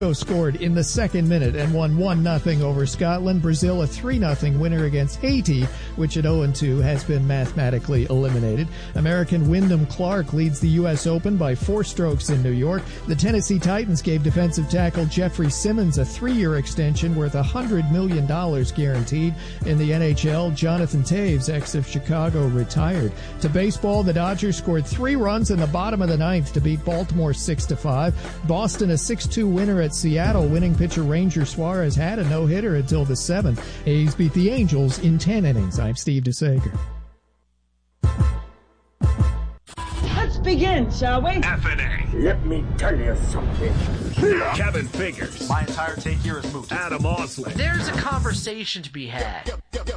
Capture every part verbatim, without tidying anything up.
Scored in the second minute and won one nothing over Scotland. Brazil a three nothing winner against Haiti, which at oh and two has been mathematically eliminated. American Wyndham Clark leads the U S Open by four strokes in New York. The Tennessee Titans gave defensive tackle Jeffrey Simmons a three-year extension worth one hundred million dollars guaranteed. In the N H L, Jonathan Toews, ex of Chicago, retired. To baseball, the Dodgers scored three runs in the bottom of the ninth to beat Baltimore six to five. Boston a six two winner at Seattle. Winning pitcher Ranger Suarez had a no-hitter until the seventh. A's beat the Angels in ten innings. I'm Steve DeSager. Let's begin, shall we? F and A. Let me tell you something. Kevin Figures. My entire take here is moot. Adam Osley. There's a conversation to be had.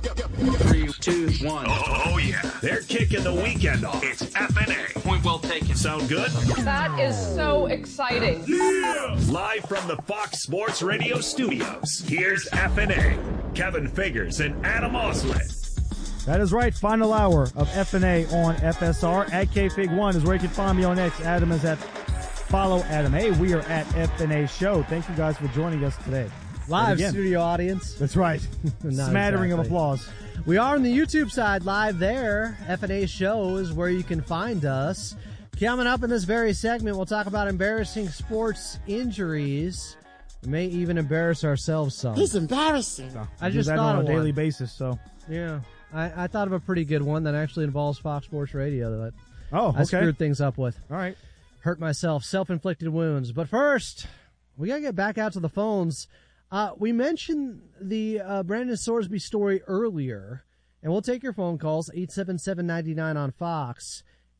Three, two, one. Oh, oh yeah. They're kicking the weekend off. It's F and A. Point well taken. Sound good? That is so exciting. Yeah! Live from the Fox Sports Radio studios, here's F and A. Kevin Figures and Adam Osley. That is right. Final hour of F and A on F S R. At K Fig one is where you can find me on X. Adam is at Follow Adam. Hey, we are at F and A Show. Thank you guys for joining us today. Live studio audience. That's right. Smattering exactly. of applause. We are on the YouTube side live there. F and A Show is where you can find us. Coming up in this very segment, we'll talk about embarrassing sports injuries. We may even embarrass ourselves some. He's embarrassing. So, I just that thought on of a daily one. basis. So yeah, I, I thought of a pretty good one that actually involves Fox Sports Radio that oh, okay. I screwed things up with. All right, hurt myself, self-inflicted wounds. But first, we gotta get back out to the phones. Uh, we mentioned the uh, Brandon Sorsby story earlier, and we'll take your phone calls, eight seven seven, nine nine on Fox.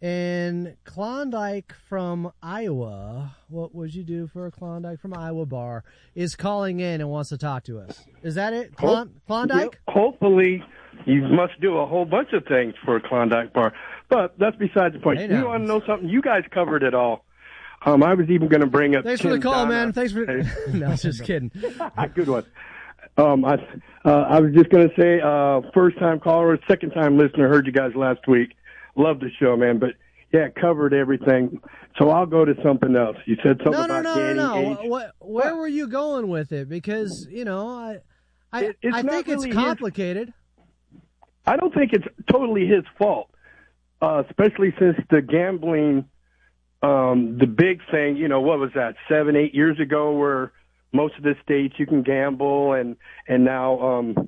And Klondike from Iowa, what would you do for a Klondike from Iowa bar, is calling in and wants to talk to us. Is that it, Klon- Klondike? Yeah, hopefully you must do a whole bunch of things for a Klondike bar. But that's besides the point. Hey, you want to know something? You guys covered it all. Um, I was even going to bring up Thanks Tim for the call, Donna. man. Thanks for no, I was just kidding. Good one. Um, I, uh, I was just going to say, uh, first-time caller, second-time listener, heard you guys last week. Love the show, man. But, yeah, covered everything. So I'll go to something else. You said something no, no, about no, Danny no, no, Ainge. What, Where what? were you going with it? Because, you know, I I, it, it's I think really it's complicated. His, I don't think it's totally his fault, uh, especially since the gambling – Um, the big thing, you know, what was that, seven, eight years ago where most of the states you can gamble and, and now, um,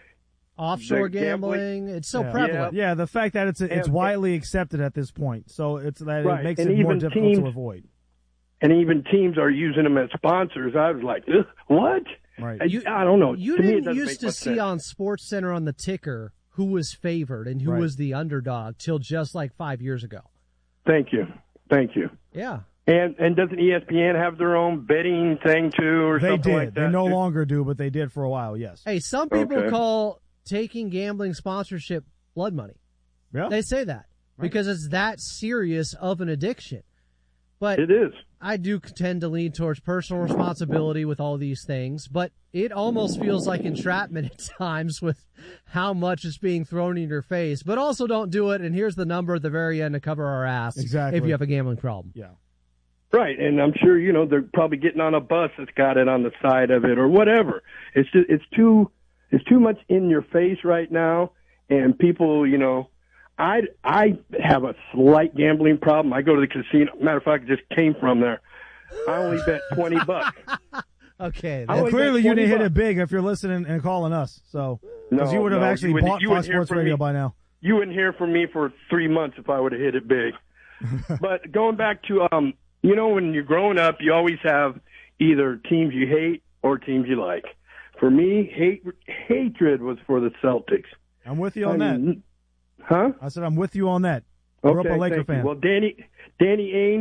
offshore gambling, gambling, it's so yeah. prevalent. Yeah. yeah, the fact that it's, it's and, widely accepted at this point. So it's that right. it makes and it more difficult teams, to avoid. And even teams are using them as sponsors. I was like, what? Right. I, You, I don't know. You to didn't me, used to see sense. on Sports Center on the ticker who was favored and who right. was the underdog till just like five years ago. Thank you. Thank you. Yeah. And and doesn't E S P N have their own betting thing too, or they something did. like that? They no too? longer do, but they did for a while. Yes. Hey, some people Okay. call taking gambling sponsorship blood money. Yeah. They say that Right. because it's that serious of an addiction. But It is. I do tend to lean towards personal responsibility with all these things, but it almost feels like entrapment at times with how much is being thrown in your face. But also don't do it, and here's the number at the very end to cover our ass Exactly. if you have a gambling problem. Yeah. Right, and I'm sure, you know, they're probably getting on a bus that's got it on the side of it or whatever. It's just, it's too, it's too much in your face right now, and people, you know, I, I have a slight gambling problem. I go to the casino. Matter of fact, I just came from there. I only bet twenty bucks. Okay. I Well, only clearly bet you didn't hit bucks. it big if you're listening and calling us. So, because No, you would have no, actually you wouldn't- bought you Fox wouldn't hear Sports from Radio me. by now. You wouldn't hear from me for three months if I would have hit it big. But going back to, um, you know, when you're growing up, you always have either teams you hate or teams you like. For me, hate hatred was for the Celtics. I'm with you on I that. mean, Huh? I said I'm with you on that. Grew Okay, up a Laker thank you. fan. Well, Danny, Danny Ainge,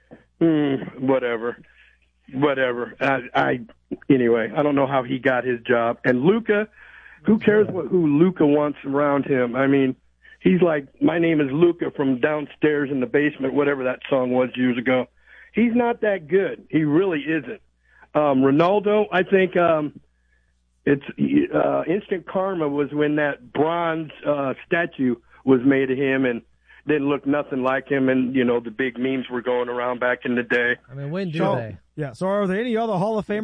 mm, whatever, whatever. I, I, anyway, I don't know how he got his job. And Luka, who cares what who Luka wants around him? I mean, he's like, my name is Luka from downstairs in the basement, whatever that song was years ago. He's not that good. He really isn't. Um, Ronaldo, I think um, it's uh, instant karma was when that bronze uh, statue was made of him, and didn't look nothing like him, and, you know, the big memes were going around back in the day. I mean, when do So- they? Yeah. So are there any other Hall of Famers